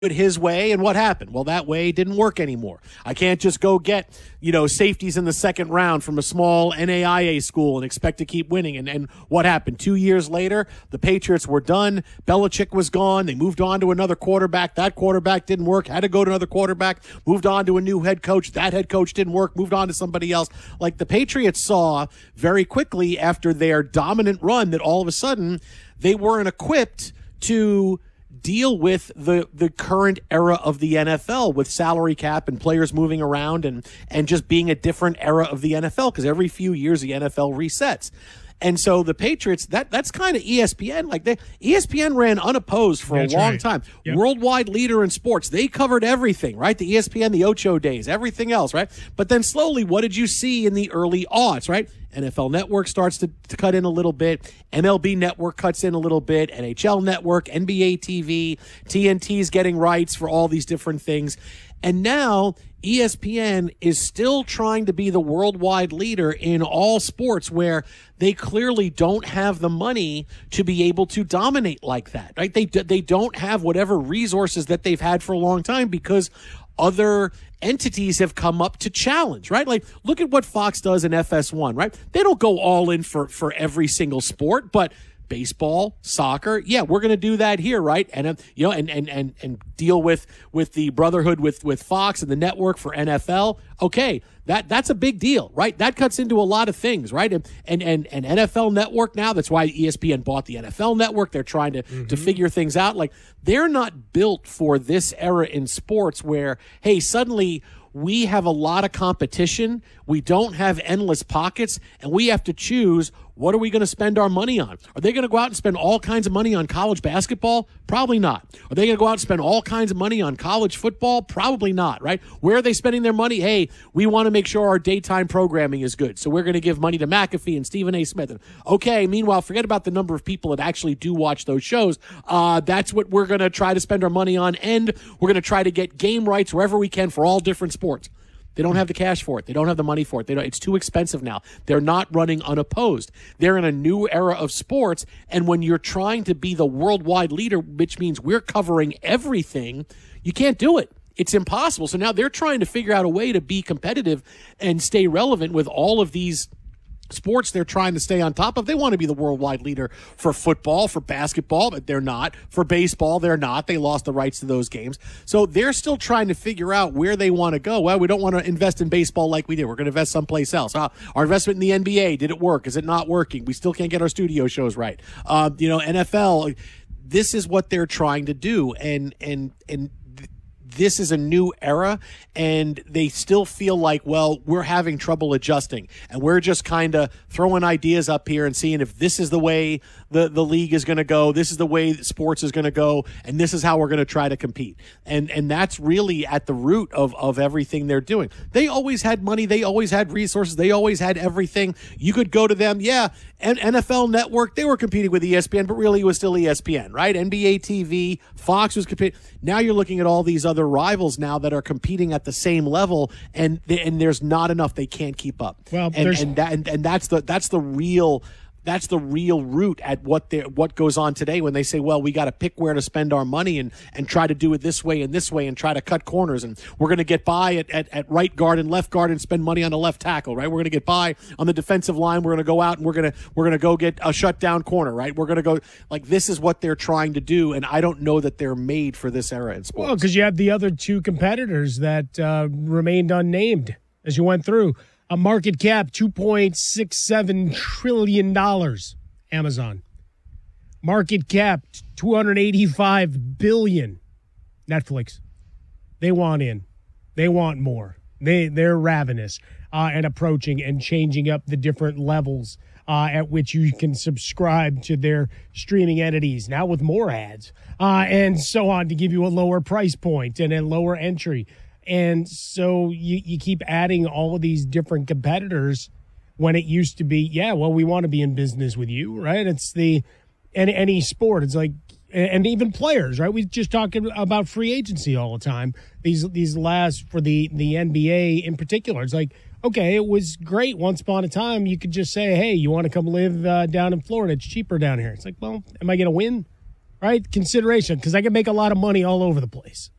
it his way, and what happened? Well, that way didn't work anymore. I can't just go get, safeties in the second round from a small NAIA school and expect to keep winning. And what happened? 2 years later, the Patriots were done. Belichick was gone. They moved on to another quarterback. That quarterback didn't work. Had to go to another quarterback. Moved on to a new head coach. That head coach didn't work. Moved on to somebody else. Like, the Patriots saw very quickly after their dominant run that all of a sudden they weren't equipped to deal with the current era of the NFL with salary cap and players moving around and just being a different era of the NFL, because every few years the NFL resets. And so the Patriots, that's kind of ESPN. Like, ESPN ran unopposed for a long time. Yep. Worldwide leader in sports. They covered everything, right? The ESPN, the Ocho days, everything else, right? But then slowly, what did you see in the early aughts, right? NFL Network starts to cut in a little bit. MLB Network cuts in a little bit. NHL Network, NBA TV, TNT's getting rights for all these different things. And now ESPN is still trying to be the worldwide leader in all sports, where they clearly don't have the money to be able to dominate like that, right? They don't have whatever resources that they've had for a long time, because other entities have come up to challenge, right? Like, look at what Fox does in FS1, right? They don't go all in for every single sport, but baseball, soccer, yeah, we're going to do that here, right? And and deal with the brotherhood with Fox and the network for NFL. Okay, that's a big deal, right? That cuts into a lot of things, right? And NFL Network now, that's why ESPN bought the NFL Network. They're trying to figure things out. Like, they're not built for this era in sports where, hey, suddenly we have a lot of competition, we don't have endless pockets, and we have to choose, what are we going to spend our money on? Are they going to go out and spend all kinds of money on college basketball? Probably not. Are they going to go out and spend all kinds of money on college football? Probably not, right? Where are they spending their money? Hey, we want to make sure our daytime programming is good, so we're going to give money to McAfee and Stephen A. Smith. Okay, meanwhile, forget about the number of people that actually do watch those shows. That's what we're going to try to spend our money on, and we're going to try to get game rights wherever we can for all different sports. They don't have the cash for it. They don't have the money for it. It's too expensive now. They're not running unopposed. They're in a new era of sports, and when you're trying to be the worldwide leader, which means we're covering everything, you can't do it. It's impossible. So now they're trying to figure out a way to be competitive and stay relevant with all of these sports they're trying to stay on top of. They want to be the worldwide leader for football, for basketball, but they're not. For baseball, they're not. They lost the rights to those games. So they're still trying to figure out where they want to go. Well, we don't want to invest in baseball like we did. We're going to invest someplace else. Our investment in the NBA, did it work? Is it not working? We still can't get our studio shows right. NFL, this is what they're trying to do. And this is a new era, and they still feel like, well, we're having trouble adjusting, and we're just kind of throwing ideas up here and seeing if this is the way the league is going to go, this is the way sports is going to go, and this is how we're going to try to compete. And that's really at the root of everything they're doing. They always had money. They always had resources. They always had everything. You could go to them. Yeah, and NFL Network, they were competing with ESPN, but really it was still ESPN, right? NBA TV, Fox was competing. Now you're looking at all these other rivals now that are competing at the same level, and there's not enough. They can't keep up. Well, that's the real root at what goes on today when they say, well, we got to pick where to spend our money and try to do it this way and try to cut corners, and we're going to get by at right guard and left guard and spend money on the left tackle, right? We're going to get by on the defensive line. We're going to go out and we're going to go get a shutdown corner, right? We're going to go, like, this is what they're trying to do, and I don't know that they're made for this era in sports. Well, because you have the other two competitors that remained unnamed as you went through. A market cap, $2.67 trillion, Amazon. Market cap, $285 billion, Netflix. They want in. They want more. They're ravenous and approaching and changing up the different levels at which you can subscribe to their streaming entities, now with more ads and so on, to give you a lower price point and a lower entry. And so you keep adding all of these different competitors when it used to be, yeah, well, we want to be in business with you, right? It's any sport. It's like, and even players, right? We just talking about free agency all the time. These last, for the NBA in particular, it's like, okay, it was great once upon a time. You could just say, hey, you want to come live down in Florida? It's cheaper down here. It's like, well, am I going to win? right? Consideration, because I can make a lot of money all over the place.